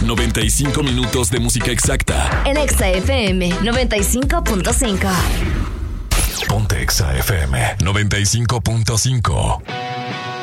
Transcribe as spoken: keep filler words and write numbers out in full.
noventa y cinco minutos de música exacta. En Exa F M noventa y cinco punto cinco. Ponte Exa F M noventa y cinco punto cinco.